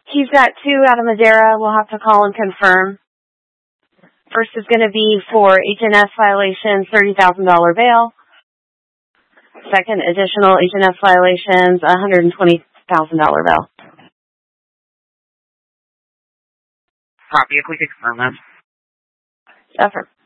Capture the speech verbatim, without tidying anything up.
He's got two out of Madera. We'll have to call and confirm. First is going to be for H and S violations, thirty thousand dollars bail. Second, additional H and S violations, one hundred twenty thousand dollars bail. Copy, if we could confirm that. Affirm.